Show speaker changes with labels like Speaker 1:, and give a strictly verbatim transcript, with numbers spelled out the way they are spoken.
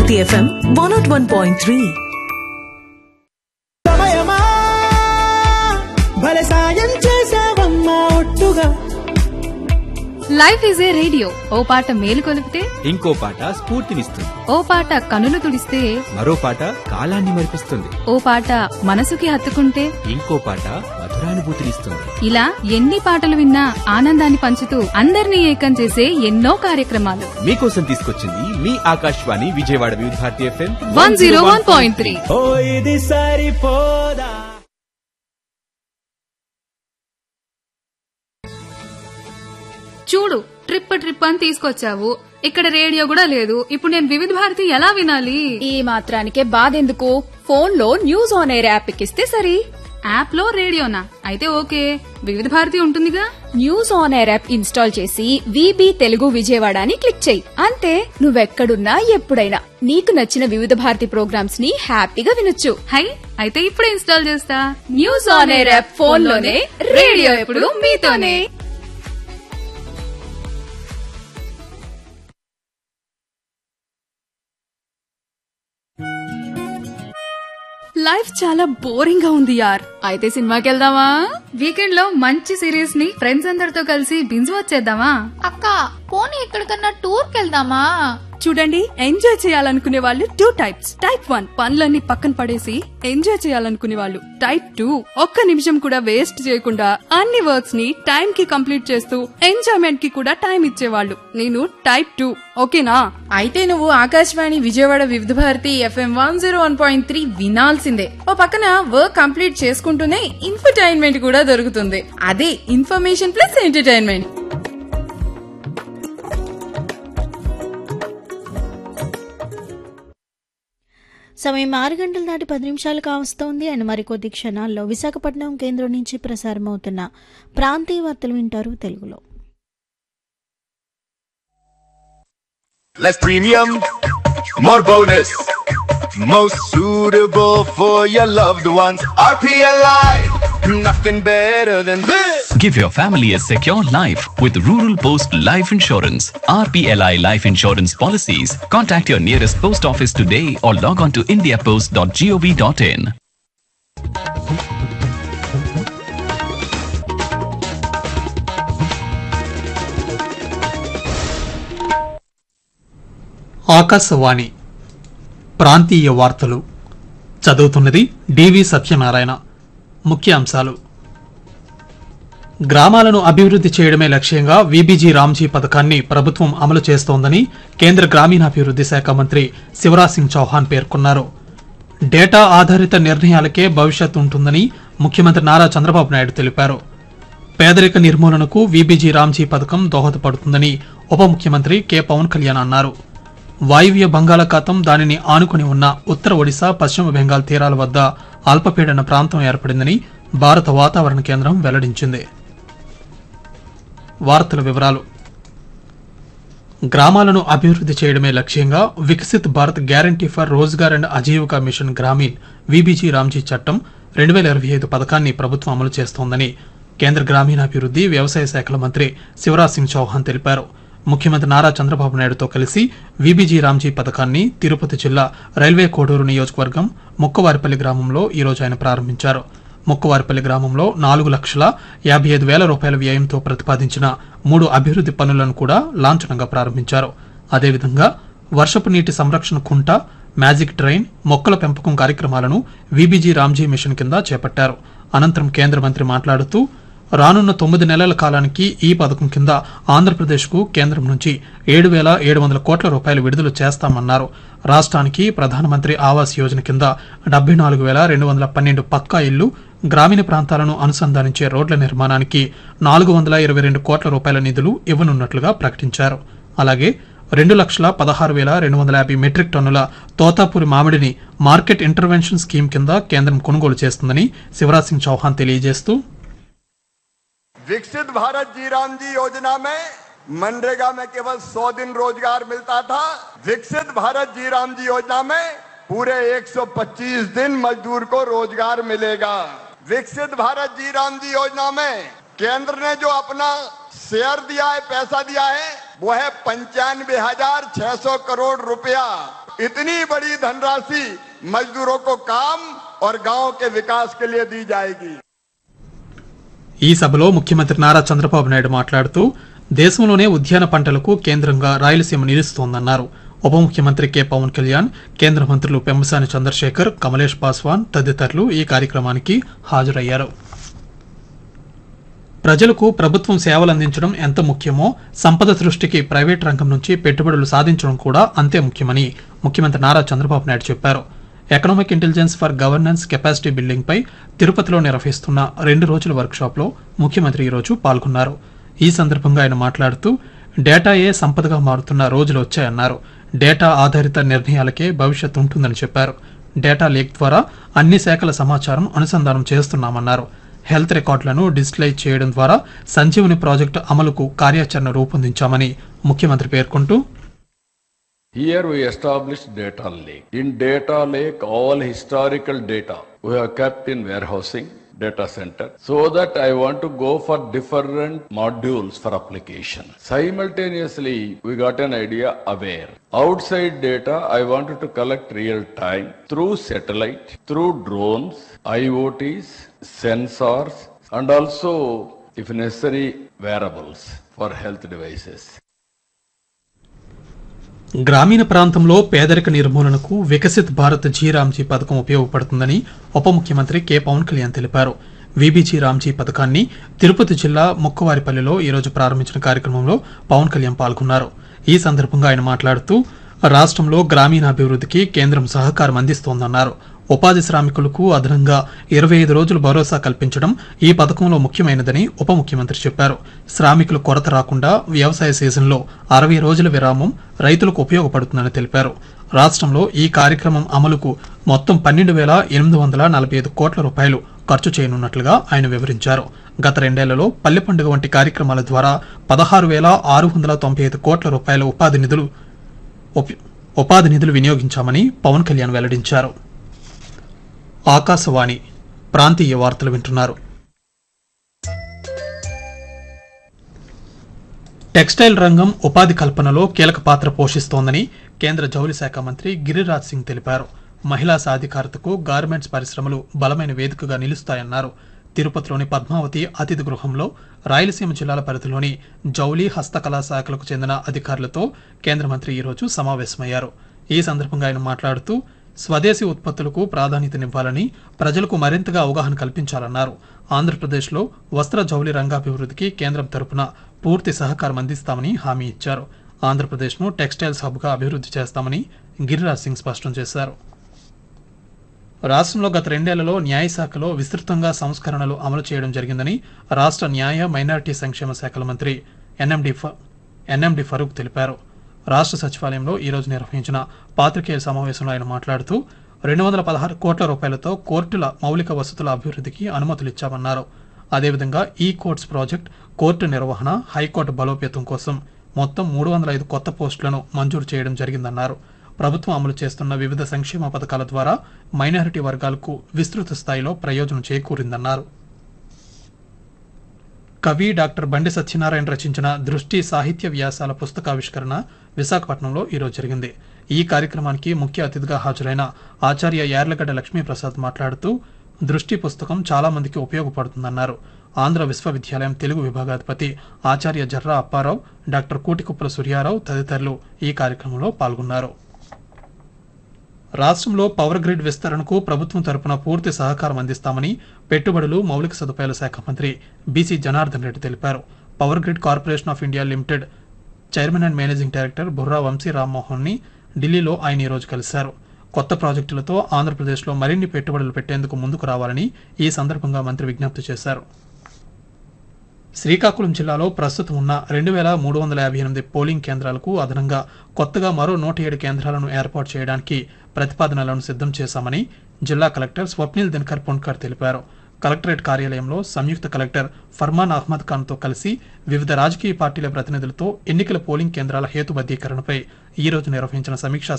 Speaker 1: Bharati FM one not one point three.
Speaker 2: సమయమా భలే సాయం చేసావమ్మా ఒట్టుగా.
Speaker 3: Life is a radio. ఓ పాట మేలు కొలిపితే
Speaker 4: ఇంకో పాట స్ఫూర్తినిస్తుంది.
Speaker 3: ఓ పాట కనులు తుడిస్తే
Speaker 4: మరో పాట కాలాన్ని మరిపిస్తుంది.
Speaker 3: ఓ పాట మనసుకి హత్తుకుంటే
Speaker 4: ఇంకో పాట మధురానుభూతినిస్తుంది.
Speaker 3: ఇలా ఎన్ని పాటలు విన్నా ఆనందాన్ని పంచుతూ అందరినీ ఏకం చేసే ఎన్నో కార్యక్రమాలు
Speaker 4: మీకోసం తీసుకొచ్చింది మీ ఆకాశవాణి విజయవాడ వివిధ Bharati FM
Speaker 3: one zero one point three.
Speaker 2: ఓ ఇది సరిపోదా.
Speaker 3: చూడు, ట్రిప్ ట్రిప్ అని తీసుకొచ్చావు, ఇక్కడ రేడియో కూడా లేదు. ఇప్పుడు నేను వివిధ భారతి ఎలా వినాలి?
Speaker 5: ఈ మాత్రానికే బాధెందుకు? ఫోన్ లో న్యూస్ ఆన్ ఎయిర్ యాప్ ఎక్కిస్తే సరి.
Speaker 3: యాప్ లో రేడియోనా? అయితే ఓకే, వివిధ భారతి ఉంటుందిగా.
Speaker 5: News on air app install చేసి విబి తెలుగు విజయవాడ అని క్లిక్ చేయి. అంతే, నువ్వెక్కడున్నా ఎప్పుడైనా నీకు నచ్చిన వివిధ భారతి ప్రోగ్రామ్స్ ని హ్యాపీగా వినొచ్చు.
Speaker 3: హై, అయితే ఇప్పుడే ఇన్స్టాల్ చేస్తా.
Speaker 5: News on air app phone లోనే, రేడియో ఎప్పుడు మీతోనే.
Speaker 6: లైఫ్ చాలా బోరింగ్ గా ఉంది యార్.
Speaker 5: అయితే సినిమాకి వెళ్దామా?
Speaker 3: వీకెండ్ లో మంచి సిరీస్ ని ఫ్రెండ్స్ అందరితో కలిసి బింజ్ వచ్చేద్దామా?
Speaker 7: అక్క, పోనీ ఎక్కడికన్నా టూర్ కెళ్దామా?
Speaker 6: చూడండి, ఎంజాయ్ చేయాలనుకునే వాళ్ళు టూ టైప్స్. టైప్ వన్, పనులన్నీ పక్కన పడేసి ఎంజాయ్ చేయాలనుకునే వాళ్ళు. టైప్ టూ, ఒక్క నిమిషం కూడా వేస్ట్ చేయకుండా అన్ని వర్క్స్ ని టైం కి కంప్లీట్ చేస్తూ ఎంజాయ్మెంట్ కి కూడా టైం ఇచ్చేవాళ్ళు. నేను టైప్ టూ. ఓకేనా?
Speaker 8: అయితే నువ్వు ఆకాశవాణి విజయవాడ వివిధ Bharati FM one zero one point three వినాల్సిందే. ఓ పక్కన వర్క్ కంప్లీట్ చేసుకుంటూనే ఇన్ఫర్టైన్మెంట్ కూడా దొరుకుతుంది. అదే ఇన్ఫర్మేషన్ ప్లస్ ఎంటర్టైన్మెంట్.
Speaker 9: సమయం ఆరు గంటల దాటి పది నిమిషాలు కావస్తోంది. అండ్ మరికొద్ది క్షణాల్లో విశాఖపట్నం కేంద్రం నుంచి ప్రసారమవుతున్న ప్రాంతీయ వార్తలు వింటారు తెలుగులో.
Speaker 10: Less premium, more bonus, most suitable for your loved ones. R P L I, nothing better than this.
Speaker 11: Give your family a secure life with Rural Post Life Insurance. R P L I Life Insurance Policies. Contact your nearest post office today or log on to india post dot gov dot in.
Speaker 12: Akashvani ప్రాంతీయ వార్తలు చదువుతున్నది డివి సత్యనారాయణ. ముఖ్యాంశాలు: గ్రామాలను అభివృద్ధి చేయడమే లక్ష్యంగా VBG Ramji పథకాన్ని ప్రభుత్వం అమలు చేస్తోందని కేంద్ర గ్రామీణాభివృద్ధి శాఖ మంత్రి శివరాజ్ సింగ్ చౌహాన్ పేర్కొన్నారు. డేటా ఆధారిత నిర్ణయాలకే భవిష్యత్ ఉంటుందని ముఖ్యమంత్రి నారా చంద్రబాబు నాయుడు తెలిపారు. పేదరిక నిర్మూలనకు వీబీజీ రామ్జీ పథకం దోహదపడుతుందని ఉప ముఖ్యమంత్రి కె పవన్ కళ్యాణ్ అన్నారు. వాయువ్య బంగాళాఖాతం, దానిని ఆనుకుని ఉన్న ఉత్తర ఒడిశా, పశ్చిమ బెంగాల్ తీరాల వద్ద అల్పపీడన ప్రాంతం ఏర్పడిందని భారత వాతావరణ కేంద్రం వెల్లడించింది. వార్తల వివరాలు: గ్రామాలను అభివృద్ధి చేయడమే లక్ష్యంగా Viksit Bharat guarantee for Rozgar and Aajeevika machine Grameen VBG Ramji చట్టం రెండు వేల ఇరవై ఐదు పథకాన్ని ప్రభుత్వం అమలు చేస్తోందని కేంద్ర గ్రామీణాభివృద్ధి, వ్యవసాయ శాఖల మంత్రి శివరాజ్ సింగ్ చౌహాన్ తెలిపారు. ముఖ్యమంత్రి నారా చంద్రబాబు నాయుడుతో కలిసి వీబీజీ రామ్జీ పథకాన్ని తిరుపతి జిల్లా రైల్వే కోడూరు నియోజకవర్గం ముక్కవారిపల్లి గ్రామంలో ఈరోజు ఆయన ప్రారంభించారు. ముక్కవారిపల్లి గ్రామంలో నాలుగు లక్షల యాభై ఐదు వేల రూపాయల వ్యయంతో ప్రతిపాదించిన మూడు అభివృద్ధి పనులను కూడా లాంఛనంగా ప్రారంభించారు. అదేవిధంగా వర్షపు నీటి సంరక్షణ కుంట, మ్యాజిక్ ట్రైన్, మొక్కల పెంపకం కార్యక్రమాలను వీబీజీ రామ్జీ మిషన్ కింద చేపట్టారు. అనంతరం కేంద్ర మంత్రి మాట్లాడుతూ, రానున్న తొమ్మిది నెలల కాలానికి ఈ పథకం కింద ఆంధ్రప్రదేశ్కు కేంద్రం నుంచి ఏడు వేల ఏడు వందల కోట్ల రూపాయలు విడుదల చేస్తామన్నారు. రాష్ట్రానికి ప్రధానమంత్రి ఆవాస్ యోజన కింద డెబ్బై నాలుగు వేల రెండు వందల పన్నెండు పక్కా ఇళ్లు, గ్రామీణ ప్రాంతాలను అనుసంధానించే రోడ్ల నిర్మాణానికి నాలుగు వందల ఇరవై రెండు కోట్ల రూపాయల నిధులు ఇవ్వనున్నట్లుగా ప్రకటించారు. అలాగే రెండు లక్షల పదహారు వేల రెండు వందల యాభై మెట్రిక్ టన్నుల తోతాపూరి మామిడిని మార్కెట్ ఇంటర్వెన్షన్ స్కీమ్ కింద కేంద్రం కొనుగోలు చేస్తుందని శివరాజ్ సింగ్ చౌహాన్ తెలియజేస్తూ,
Speaker 10: विकसित भारत जी राम जी योजना में मनरेगा में केवल सौ दिन रोजगार मिलता था। विकसित भारत जी राम जी योजना में पूरे एक सौ पच्चीस दिन मजदूर को रोजगार मिलेगा। विकसित भारत जी राम जी योजना में केंद्र ने जो अपना शेयर दिया है, पैसा दिया है, वो है पंचानवे हजार छह सौ करोड़ रुपया। इतनी बड़ी धनराशि मजदूरों को काम और गांव के विकास के लिए दी जाएगी।
Speaker 12: ఈ సభలో ముఖ్యమంత్రి నారా చంద్రబాబు నాయుడు మాట్లాడుతూ దేశంలోనే ఉద్యాన పంటలకు కేంద్రంగా రాయలసీమ నిలుస్తోందన్నారు. ఉప ముఖ్యమంత్రి కె పవన్ కళ్యాణ్, కేంద్ర మంత్రులు పెమ్మసాని చంద్రశేఖర్, కమలేష్ పాస్వాన్ తదితరులు ఈ కార్యక్రమానికి హాజరయ్యారు. ప్రజలకు ప్రభుత్వం సేవలు అందించడం ఎంత ముఖ్యమో సంపద సృష్టికి ప్రైవేట్ రంగం నుంచి పెట్టుబడులు సాధించడం కూడా అంతే ముఖ్యమని ముఖ్యమంత్రి నారా చంద్రబాబు నాయుడు చెప్పారు. Economic intelligence for governance capacity building పై తిరుపతిలో నిర్వహిస్తున్న రెండు రోజుల వర్క్షాప్ లో ముఖ్యమంత్రి ఈరోజు పాల్గొన్నారు. ఈ సందర్భంగా ఆయన మాట్లాడుతూ డేటాయే సంపదగా మారుతున్న రోజులు వచ్చాయన్నారు. డేటా ఆధారిత నిర్ణయాలకే భవిష్యత్ ఉంటుందని చెప్పారు. డేటా లేక్ ద్వారా అన్ని శాఖల సమాచారం అనుసంధానం చేస్తున్నామన్నారు. హెల్త్ రికార్డులను డిజిటలైజ్ చేయడం ద్వారా సంజీవని ప్రాజెక్టు అమలుకు కార్యాచరణ రూపొందించామని ముఖ్యమంత్రి పేర్కొంటూ
Speaker 13: Here we established data lake. In data lake, all historical data we have kept in warehousing data center so that I want to go for different modules for application. Simultaneously, we got an idea aware. Outside data, I wanted to collect real time through satellite, through drones, I O Ts, sensors, and also, if necessary, wearables for health devices.
Speaker 12: గ్రామీణ ప్రాంతంలో పేదరిక నిర్మూలనకు Viksit Bharat G Ramji పథకం ఉపయోగపడుతుందని ఉప ముఖ్యమంత్రి K Pawan Kalyan తెలిపారు. VBG Ramji పథకాన్ని తిరుపతి జిల్లా ముక్కవారిపల్లిలో ఈరోజు ప్రారంభించిన కార్యక్రమంలో పవన్ కళ్యాణ్ పాల్గొన్నారు. ఈ సందర్భంగా ఆయన మాట్లాడుతూ రాష్ట్రంలో గ్రామీణాభివృద్ధికి కేంద్రం సహకారం అందిస్తోందన్నారు. ఉపాధి శ్రామికులకు అదనంగా ఇరవై ఐదు రోజులు భరోసా కల్పించడం ఈ పథకంలో ముఖ్యమైనదని ఉప ముఖ్యమంత్రి చెప్పారు. శ్రామికులు కొరత రాకుండా వ్యవసాయ సీజన్లో అరవై రోజుల విరామం రైతులకు ఉపయోగపడుతుందని తెలిపారు. రాష్ట్రంలో ఈ కార్యక్రమం అమలుకు మొత్తం పన్నెండు వేల ఎనిమిది వందల నలభై ఐదు కోట్ల రూపాయలు ఖర్చు చేయనున్నట్లుగా ఆయన వివరించారు. గత రెండేళ్లలో పల్లె పండుగ వంటి కార్యక్రమాల ద్వారా పదహారు వేల ఆరు వందల తొంభై ఐదు కోట్ల రూపాయల ఉపాధి నిధులు ఉపాధి నిధులు వినియోగించామని పవన్ కళ్యాణ్ వెల్లడించారు. ఆకాశవాణి ప్రాంతీయ వార్తలు వింటున్నారు. టెక్స్టైల్ రంగం ఉపాధి కల్పనలో కీలక పాత్ర పోషిస్తోందని కేంద్ర జౌళి శాఖ మంత్రి గిరిరాజ్ సింగ్ తెలిపారు. మహిళా సాధికారతకు గార్మెంట్స్ పరిశ్రమలు బలమైన వేదికగా నిలుస్తాయన్నారు. తిరుపతిలోని పద్మావతి అతిథి గృహంలో రాయలసీమ జిల్లాల పరిధిలోని జౌళి హస్తకళా శాఖలకు చెందిన అధికారులతో కేంద్ర మంత్రి ఈరోజు సమావేశమయ్యారు. ఈ సందర్భంగా ఆయన మాట్లాడుతూ స్వదేశీ ఉత్పత్తులకు ప్రాధాన్యతనివ్వాలని, ప్రజలకు మరింతగా అవగాహన కల్పించాలన్నారు. ఆంధ్రప్రదేశ్లో వస్త్ర జౌళి రంగాభివృద్ధికి కేంద్రం తరపున పూర్తి సహకారం అందిస్తామని హామీ ఇచ్చారు. ఆంధ్రప్రదేశ్ను టెక్స్టైల్స్ హబ్గా అభివృద్ధి చేస్తామని గిరిరాజ్ సింగ్ స్పష్టం చేశారు. రాష్ట్రంలో గత రెండేళ్లలో న్యాయశాఖలో విస్తృతంగా సంస్కరణలు అమలు చేయడం జరిగిందని రాష్ట్ర న్యాయ మైనారిటీ సంక్షేమ శాఖల మంత్రి ఎన్ఎండి ఎన్ఎండి ఫరూక్ తెలిపారు. రాష్ట్ర సచివాలయంలో ఈరోజు నిర్వహించిన పాత్రికేయుల సమావేశంలో ఆయన మాట్లాడుతూ రెండు వందల పదహారు కోట్ల రూపాయలతో కోర్టుల మౌలిక వసతుల అభివృద్ధికి అనుమతులిచ్చామన్నారు. అదేవిధంగా ఈ కోర్ట్స్ ప్రాజెక్ట్, కోర్టు నిర్వహణ, హైకోర్టు బలోపేతం కోసం మొత్తం మూడు వందల ఐదు కొత్త పోస్టులను మంజూరు చేయడం జరిగిందన్నారు. ప్రభుత్వం అమలు చేస్తున్న వివిధ సంక్షేమ పథకాల ద్వారా మైనారిటీ వర్గాలకు విస్తృత స్థాయిలో ప్రయోజనం చేకూరిందన్నారు. కవి డాక్టర్ బండి సత్యనారాయణ రచించిన దృష్టి సాహిత్య వ్యాసాల పుస్తకావిష్కరణ విశాఖపట్నంలో ఈరోజు జరిగింది. ఈ కార్యక్రమానికి ముఖ్య అతిథిగా హాజరైన ఆచార్య యార్లగడ్డ లక్ష్మీప్రసాద్ మాట్లాడుతూ దృష్టి పుస్తకం చాలా మందికి ఉపయోగపడుతుందన్నారు. ఆంధ్ర విశ్వవిద్యాలయం తెలుగు విభాగాధిపతి ఆచార్య జర్రా అప్పారావు, డాక్టర్ కూటికుప్పల సూర్యారావు తదితరులు ఈ కార్యక్రమంలో పాల్గొన్నారు. రాష్ట్రంలో పవర్ గ్రిడ్ విస్తరణకు ప్రభుత్వం తరపున పూర్తి సహకారం అందిస్తామని పెట్టుబడులు, మౌలిక సదుపాయాల శాఖ మంత్రి బీసీ జనార్దన్ రెడ్డి తెలిపారు. Power grid corporation of India limited chairman and managing director Borra Vamsi Rammohan ని ఢిల్లీలో ఆయన ఈరోజు కలిశారు. కొత్త ప్రాజెక్టులతో ఆంధ్రప్రదేశ్లో మరిన్ని పెట్టుబడులు పెట్టేందుకు ముందుకు రావాలని ఈ సందర్భంగా మంత్రి విజ్ఞప్తి చేశారు. శ్రీకాకుళం జిల్లాలో ప్రస్తుతం ఉన్న రెండు వేల మూడు వందల యాభై ఎనిమిది పోలింగ్ కేంద్రాలకు అదనంగా కొత్తగా మరో నూట ఏడు కేంద్రాలను ఏర్పాటు చేయడానికి ప్రతిపాదనలను సిద్ధం చేశామని జిల్లా కలెక్టర్ స్వప్నిల్ దినకర్ పుణ్కర్ తెలిపారు. కలెక్టరేట్ కార్యాలయంలో సంయుక్త కలెక్టర్ ఫర్మాన్ అహ్మద్ ఖాన్ తో కలిసి వివిధ రాజకీయ పార్టీల ప్రతినిధులతో ఎన్నికల పోలింగ్ కేంద్రాల హేతుబద్ధీకరణపై ఈ రోజు నిర్వహించిన సమీక్షా